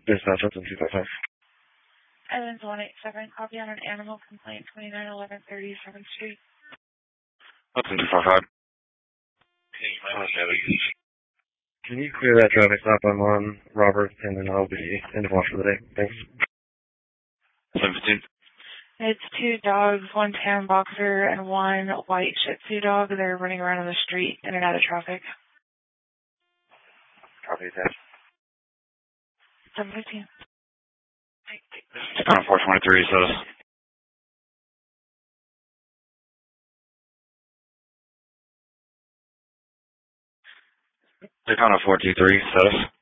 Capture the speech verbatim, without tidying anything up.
Dispatch up in two five five. Evans one eight seven, copy on an animal complaint, twenty-nine eleven thirty-seventh Street. Up in two five five. Can you clear that traffic stop? I'm on Robert, and then I'll be in the watch for the day. Thanks. seven fifteen. It's two dogs, one tan boxer and one white Shih Tzu dog. They're running around on the street in and out of traffic. Copy that. seven fifteen. Daytona four twenty-three, status. Daytona four two three, status.